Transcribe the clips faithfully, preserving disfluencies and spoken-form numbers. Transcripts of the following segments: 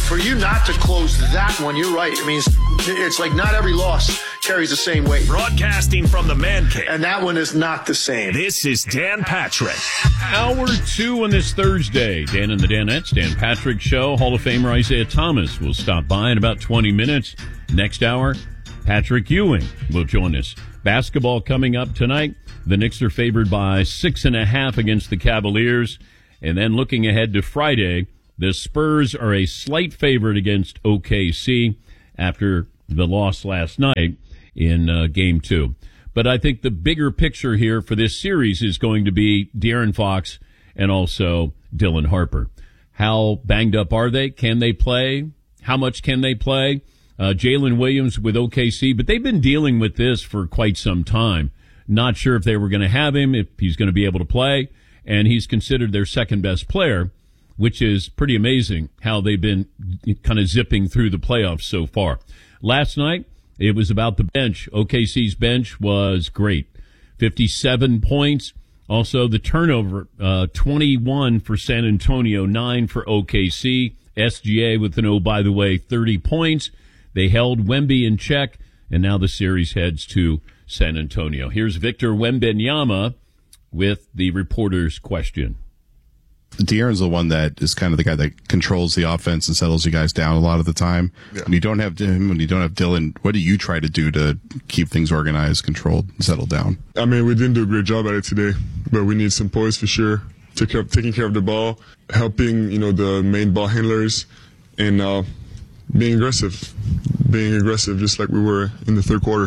For you not to close that one, you're right. I mean, it's, it's like not every loss carries the same weight. Broadcasting from the Man Cave. And that one is not the same. This is Dan Patrick. Hour two on this Thursday. Dan and the Danettes, Dan Patrick Show. Hall of Famer Isaiah Thomas will stop by in about twenty minutes. Next hour, Patrick Ewing will join us. Basketball coming up tonight. The Knicks are favored by six and a half against the Cavaliers. And then looking ahead to Friday, the Spurs are a slight favorite against O K C after the loss last night in uh, Game two. But I think the bigger picture here for this series is going to be De'Aaron Fox and also Dylan Harper. How banged up are they? Can they play? How much can they play? Uh, Jalen Williams with O K C, but they've been dealing with this for quite some time. Not sure if they were going to have him, if he's going to be able to play, and he's considered their second best player, which is pretty amazing how they've been kind of zipping through the playoffs so far. Last night, it was about the bench. O K C's bench was great. fifty-seven points. Also, the turnover, uh, twenty-one for San Antonio, nine for O K C. S G A with an, oh, by the way, thirty points. They held Wemby in check, and now the series heads to San Antonio. Here's Victor Wembanyama with the reporter's question. De'Aaron's the one that is kind of the guy that controls the offense and settles you guys down a lot of the time. Yeah. When you don't have him, when you don't have Dylan, what do you try to do to keep things organized, controlled, and settled down? I mean, we didn't do a great job at it today, but we need some poise for sure. Take care of, taking care of the ball, helping, you know, the main ball handlers, and uh, being aggressive. Being aggressive just like we were in the third quarter.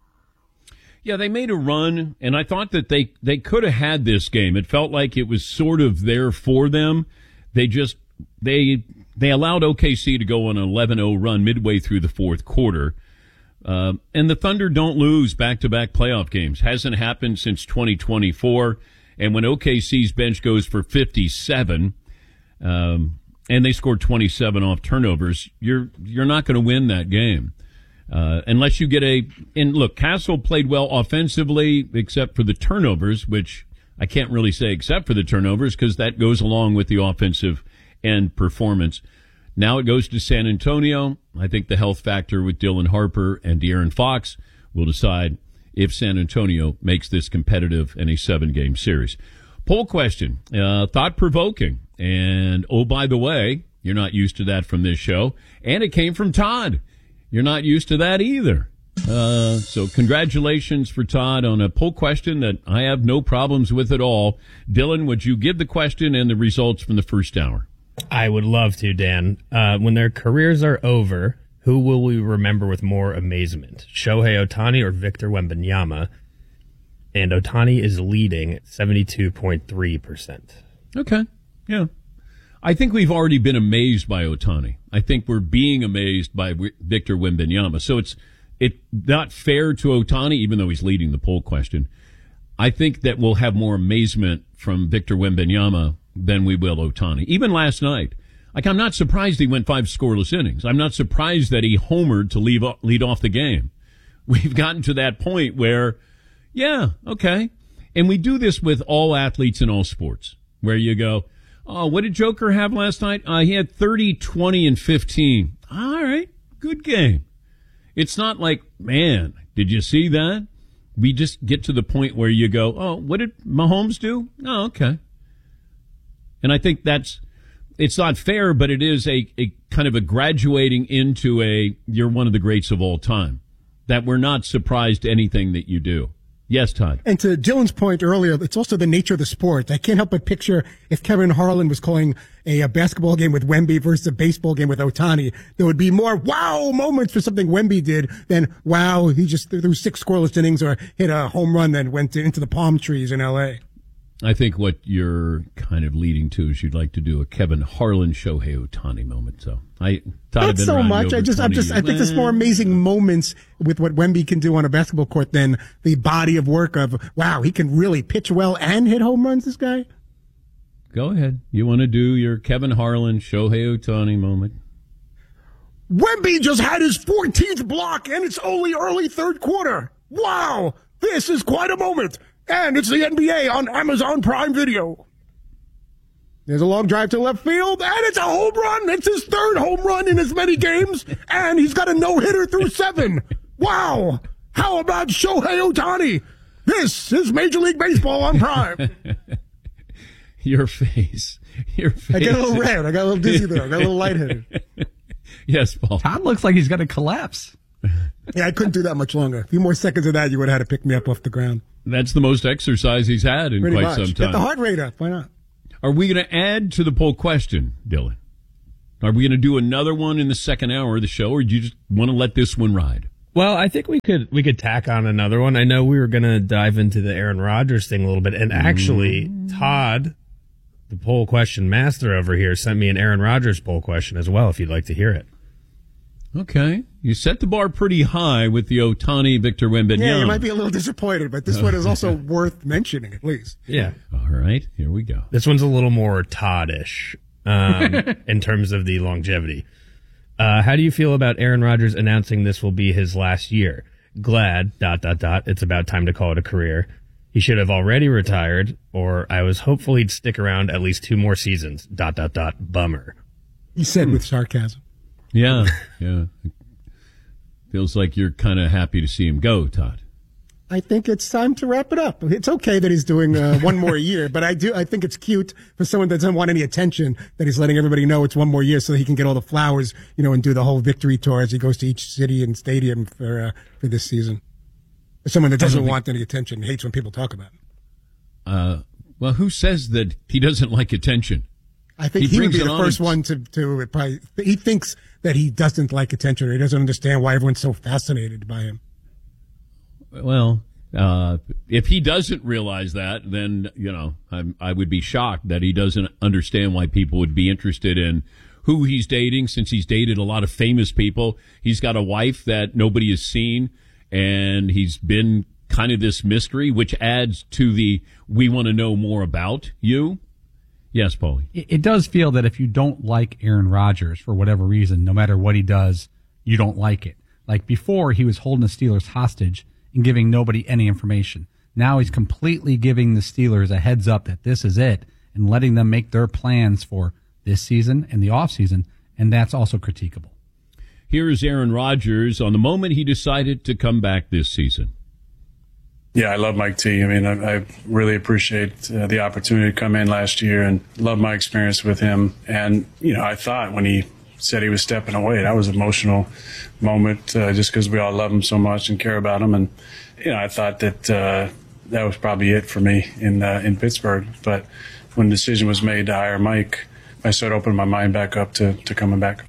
Yeah, they made a run, and I thought that they, they could have had this game. It felt like it was sort of there for them. They just they they allowed O K C to go on an eleven oh run midway through the fourth quarter. Uh, and the Thunder don't lose back-to-back playoff games. Hasn't happened since twenty twenty-four. And when O K C's bench goes for fifty-seven, um, and they scored twenty-seven off turnovers, you're you're not going to win that game. Uh, unless you get a, and look, Castle played well offensively, except for the turnovers, which I can't really say except for the turnovers, because that goes along with the offensive end performance. Now it goes to San Antonio. I think the health factor with Dylan Harper and De'Aaron Fox will decide if San Antonio makes this competitive in a seven-game series. Poll question, uh, thought-provoking. And, oh, by the way, you're not used to that from this show. And it came from Todd. You're not used to that either. Uh, so congratulations for Todd on a poll question that I have no problems with at all. Dylan, would you give the question and the results from the first hour? I would love to, Dan. Uh, when their careers are over, who will we remember with more amazement? Shohei Ohtani or Victor Wembanyama? And Ohtani is leading at seventy-two point three percent. Okay, yeah. I think we've already been amazed by Ohtani. I think we're being amazed by Victor Wembanyama. So it's it not fair to Ohtani, even though he's leading the poll question. I think that we'll have more amazement from Victor Wembanyama than we will Ohtani. Even last night, like I'm not surprised he went five scoreless innings. I'm not surprised that he homered to leave, lead off the game. We've gotten to that point where, yeah, okay. And we do this with all athletes in all sports, where you go, oh, what did Joker have last night? Uh, he had thirty, twenty, and fifteen. All right, good game. It's not like, man, did you see that? We just get to the point where you go, oh, what did Mahomes do? Oh, okay. And I think that's, it's not fair, but it is a, a kind of a graduating into a, you're one of the greats of all time. That we're not surprised at anything that you do. Yes, Todd. And to Dylan's point earlier, it's also the nature of the sport. I can't help but picture if Kevin Harlan was calling a, a basketball game with Wemby versus a baseball game with Ohtani, there would be more wow moments for something Wemby did than wow, he just threw six scoreless innings or hit a home run that went to, into the palm trees in L A. I think what you're kind of leading to is you'd like to do a Kevin Harlan Shohei Ohtani moment. So I thought not so much. I just, I'm just, I think there's more amazing moments with what Wemby can do on a basketball court than the body of work of wow, he can really pitch well and hit home runs. This guy. Go ahead. You want to do your Kevin Harlan Shohei Ohtani moment? Wemby just had his fourteenth block, and it's only early third quarter. Wow, this is quite a moment. And it's the N B A on Amazon Prime Video. There's a long drive to left field, and it's a home run. It's his third home run in as many games, and he's got a no-hitter through seven. Wow. How about Shohei Ohtani? This is Major League Baseball on Prime. Your face. Your face. I got a little red. I got a little dizzy there. I got a little lightheaded. Yes, Paul. Todd looks like he's going to collapse. Yeah, I couldn't do that much longer. A few more seconds of that, you would have had to pick me up off the ground. That's the most exercise he's had in Pretty quite much. some time. Get the heart rate up. Why not? Are we going to add to the poll question, Dylan? Are we going to do another one in the second hour of the show, or do you just want to let this one ride? Well, I think we could we could tack on another one. I know we were going to dive into the Aaron Rodgers thing a little bit, and actually, mm. Todd, the poll question master over here, sent me an Aaron Rodgers poll question as well, if you'd like to hear it. Okay. You set the bar pretty high with the Ohtani Victor Wembanyama. Yeah, you might be a little disappointed, but this one is also worth mentioning, at least. Yeah. All right. Here we go. This one's a little more Todd-ish um, in terms of the longevity. Uh, how do you feel about Aaron Rodgers announcing this will be his last year? Glad, dot, dot, dot. It's about time to call it a career. He should have already retired, or I was hopeful he'd stick around at least two more seasons, dot, dot, dot. Bummer. He said hmm. with sarcasm. Yeah, yeah. Feels like you're kind of happy to see him go, Todd. I think it's time to wrap it up. It's okay that he's doing uh, one more year, but I do. I think it's cute for someone that doesn't want any attention that he's letting everybody know it's one more year so he can get all the flowers, you know, and do the whole victory tour as he goes to each city and stadium for uh, for this season. For someone that doesn't want any attention, hates when people talk about him. Uh, well, who says that he doesn't like attention? I think he, he would be the first one to, to probably, he thinks that he doesn't like attention or he doesn't understand why everyone's so fascinated by him. Well, uh, if he doesn't realize that, then, you know, I'm, I would be shocked that he doesn't understand why people would be interested in who he's dating, since he's dated a lot of famous people. He's got a wife that nobody has seen, and he's been kind of this mystery, which adds to the we want to know more about you. Yes, Paulie. It does feel that if you don't like Aaron Rodgers for whatever reason, no matter what he does, you don't like it. Like before, he was holding the Steelers hostage and giving nobody any information. Now he's completely giving the Steelers a heads up that this is it and letting them make their plans for this season and the offseason, and that's also critiquable. Here is Aaron Rodgers on the moment he decided to come back this season. Yeah, I love Mike T. I mean, I, I really appreciate uh, the opportunity to come in last year and love my experience with him. And, you know, I thought when he said he was stepping away, that was an emotional moment uh, just because we all love him so much and care about him. And, you know, I thought that uh, that was probably it for me in uh, in Pittsburgh. But when the decision was made to hire Mike, I started opening my mind back up to, to coming back.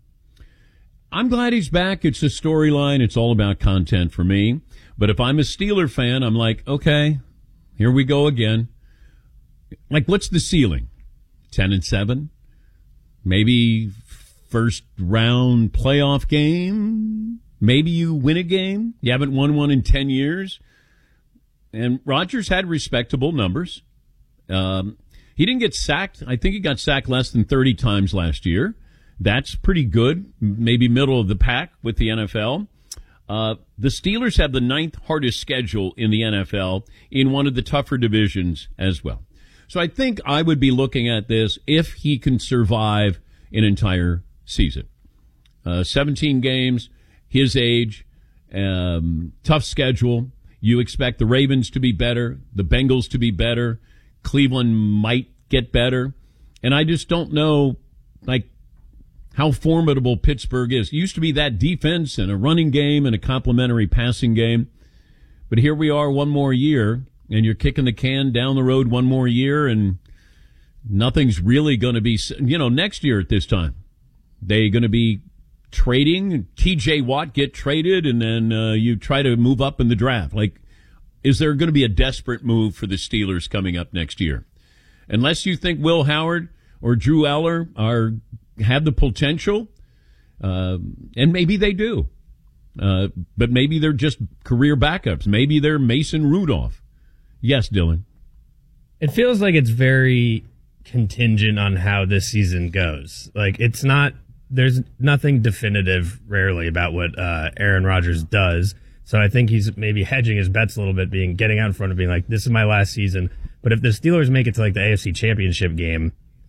I'm glad he's back. It's a storyline. It's all about content for me. But if I'm a Steeler fan, I'm like, okay, here we go again. Like, what's the ceiling? Ten and seven? Maybe first round playoff game? Maybe you win a game? You haven't won one in ten years? And Rodgers had respectable numbers. Um, he didn't get sacked. I think he got sacked less than thirty times last year. That's pretty good. Maybe middle of the pack with the N F L. Uh, the Steelers have the ninth hardest schedule in the N F L in one of the tougher divisions as well. So I think I would be looking at this if he can survive an entire season. Uh, seventeen games, his age, um, tough schedule. You expect the Ravens to be better, the Bengals to be better, Cleveland might get better. And I just don't know, like, how formidable Pittsburgh is. It used to be that defense and a running game and a complementary passing game. But here we are one more year, and you're kicking the can down the road one more year, and nothing's really going to be, you know, next year at this time. They going to be trading, T J Watt get traded, and then uh, you try to move up in the draft. Like, is there going to be a desperate move for the Steelers coming up next year? Unless you think Will Howard or Drew Eller are have the potential, uh, and maybe they do. Uh, but maybe they're just career backups. Maybe they're Mason Rudolph. Yes, Dylan. It feels like it's very contingent on how this season goes. Like, it's not, there's nothing definitive rarely about what uh, Aaron Rodgers does. So I think he's maybe hedging his bets a little bit, being getting out in front of being like, this is my last season. But if the Steelers make it to like the A F C Championship game,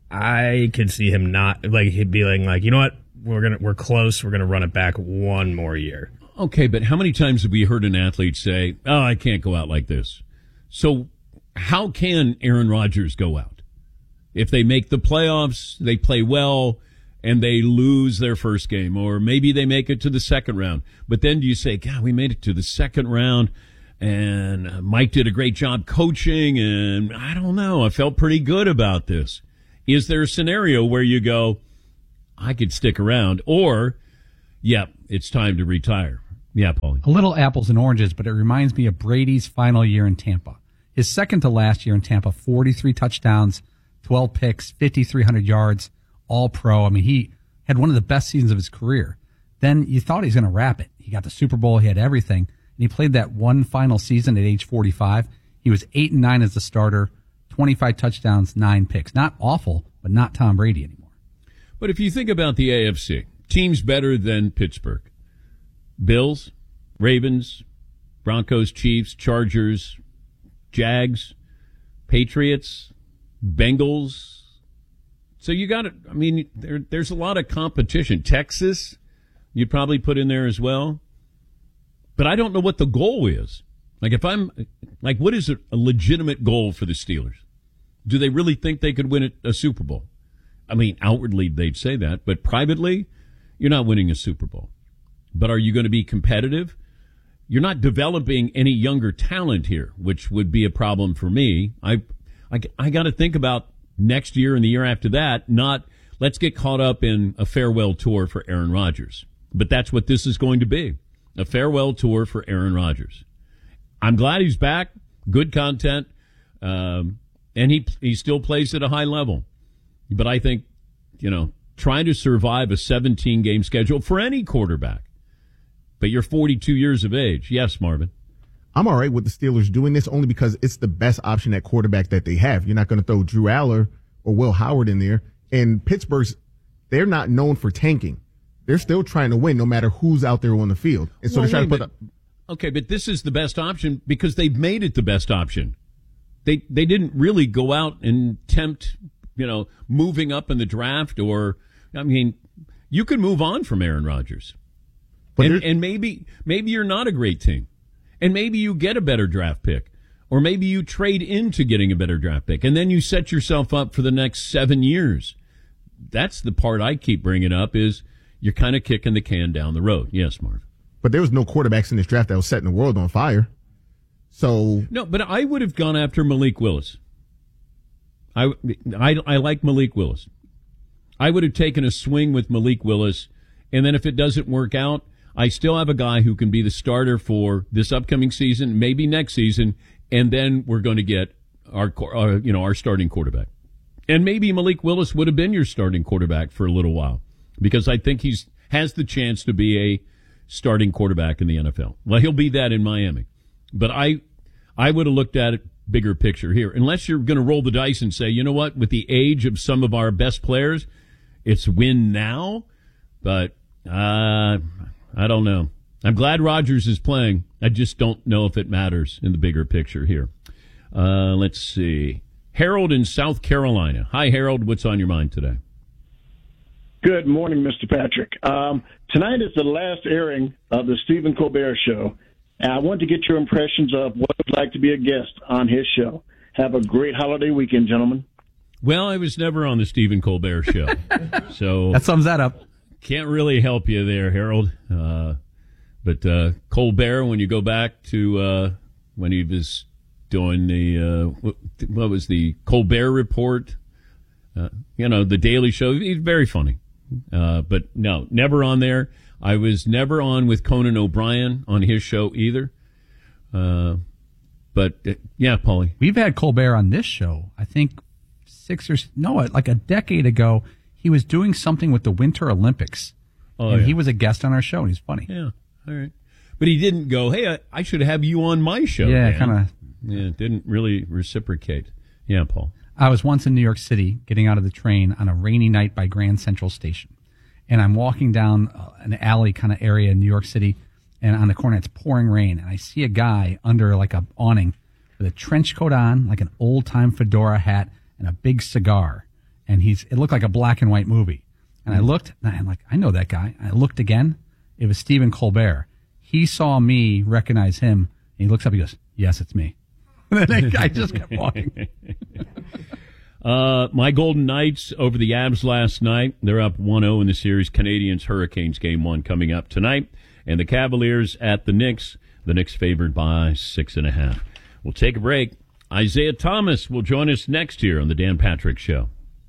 I could see him not like he'd be like, like you know what, we're gonna we're close, we're gonna run it back one more year. Okay, but how many times have we heard an athlete say, "Oh, I can't go out like this"? So how can Aaron Rodgers go out if they make the playoffs, they play well, and they lose their first game, or maybe they make it to the second round? But then do you say, "God, we made it to the second round"? And Mike did a great job coaching, and I don't know, I felt pretty good about this. Is there a scenario where you go, I could stick around, or, yeah, it's time to retire? Yeah, Paulie. A little apples and oranges, but it reminds me of Brady's final year in Tampa. His second to last year in Tampa, forty-three touchdowns, twelve picks, fifty-three hundred yards, all pro. I mean, he had one of the best seasons of his career. Then you thought he was going to wrap it. He got the Super Bowl, he had everything. And he played that one final season at age forty-five. He was eight and nine as the starter, twenty-five touchdowns, nine picks. Not awful, but not Tom Brady anymore. But if you think about the A F C, teams better than Pittsburgh: Bills, Ravens, Broncos, Chiefs, Chargers, Jags, Patriots, Bengals. So you got it. I mean, there, there's a lot of competition. Texas, you'd probably put in there as well. But I don't know what the goal is. Like, if I'm, like, what is a, a legitimate goal for the Steelers? Do they really think they could win a, a Super Bowl? I mean, outwardly they'd say that, but privately, you're not winning a Super Bowl. But are you going to be competitive? You're not developing any younger talent here, which would be a problem for me. I, I, I got to think about next year and the year after that, not let's get caught up in a farewell tour for Aaron Rodgers. But that's what this is going to be. A farewell tour for Aaron Rodgers. I'm glad he's back. Good content. Um, and he he still plays at a high level. But I think, you know, trying to survive a seventeen-game schedule for any quarterback. But you're forty-two years of age. Yes, Marvin. I'm all right with the Steelers doing this only because it's the best option at quarterback that they have. You're not going to throw Drew Aller or Will Howard in there. And Pittsburgh's, they're not known for tanking. They're still trying to win no matter who's out there on the field. And so well, they're trying to put up. Okay, but this is the best option because they've made it the best option. They they didn't really go out and tempt, you know, moving up in the draft, or, I mean, you can move on from Aaron Rodgers. But and, and maybe maybe you're not a great team. And maybe you get a better draft pick. Or maybe you trade into getting a better draft pick. And then you set yourself up for the next seven years. That's the part I keep bringing up is you're kind of kicking the can down the road. Yes, Marv. But there was no quarterbacks in this draft that was setting the world on fire. So no, but I would have gone after Malik Willis. I, I, I like Malik Willis. I would have taken a swing with Malik Willis, and then if it doesn't work out, I still have a guy who can be the starter for this upcoming season, maybe next season, and then we're going to get our, our you know, our starting quarterback. And maybe Malik Willis would have been your starting quarterback for a little while, because I think he's has the chance to be a starting quarterback in the N F L. Well, he'll be that in Miami. But I I would have looked at it bigger picture here. Unless you're going to roll the dice and say, you know what, with the age of some of our best players, it's win now. But uh, I don't know. I'm glad Rodgers is playing. I just don't know if it matters in the bigger picture here. Uh, let's see. Harold in South Carolina. Hi, Harold. What's on your mind today? Good morning, Mister Patrick. Um, tonight is the last airing of the Stephen Colbert Show. And I want to get your impressions of what it's like to be a guest on his show. Have a great holiday weekend, gentlemen. Well, I was never on the Stephen Colbert Show. So that sums that up. Can't really help you there, Harold. Uh, but uh, Colbert, when you go back to uh, when he was doing the, uh, what was the Colbert Report, uh, you know, the Daily Show, he's very funny. Uh, but no, never on there. I was never on with Conan O'Brien on his show either. Uh, but uh, yeah, Paulie. We've had Colbert on this show, I think six or no, like a decade ago. He was doing something with the Winter Olympics. Oh, and yeah. he was a guest on our show, and he's funny. Yeah, all right. But he didn't go, hey, I, I should have you on my show. Yeah, kind of. Yeah, didn't really reciprocate. Yeah, Paul. I was once in New York City getting out of the train on a rainy night by Grand Central Station. And I'm walking down an alley kind of area in New York City, and on the corner it's pouring rain. And I see a guy under like a awning with a trench coat on, like an old-time fedora hat, and a big cigar. and he's it looked like a black and white movie. And I looked, and I'm like, I know that guy. I looked again. It was Stephen Colbert. He saw me, recognize him, and he looks up. He goes, "Yes, it's me." And then that guy just kept walking. uh, my Golden Knights over the Avs last night. They're up one oh in the series. Canadiens Hurricanes game one coming up tonight, and the Cavaliers at the Knicks. The Knicks favored by six and a half. We'll take a break. Isaiah Thomas will join us next here on the Dan Patrick Show.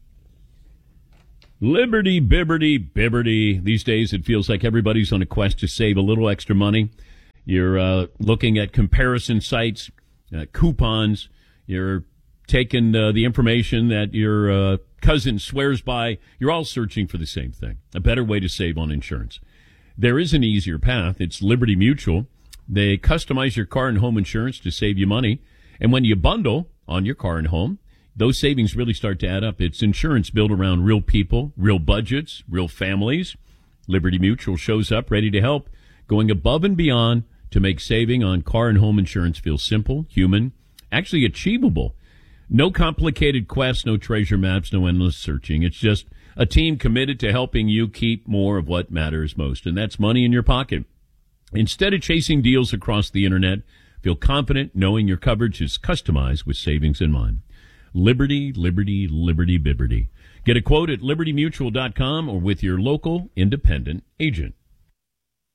Liberty, bibberty, bibberty. These days it feels like everybody's on a quest to save a little extra money. You're uh, looking at comparison sites, uh, coupons. You're taking uh, the information that your uh, cousin swears by. You're all searching for the same thing, a better way to save on insurance. There is an easier path. It's Liberty Mutual. They customize your car and home insurance to save you money. And when you bundle on your car and home, those savings really start to add up. It's insurance built around real people, real budgets, real families. Liberty Mutual shows up ready to help, going above and beyond to make saving on car and home insurance feel simple, human, actually achievable. No complicated quests, no treasure maps, no endless searching. It's just a team committed to helping you keep more of what matters most, and that's money in your pocket. Instead of chasing deals across the internet, feel confident knowing your coverage is customized with savings in mind. Liberty, Liberty, Liberty, Bibberty. Get a quote at liberty mutual dot com or with your local independent agent.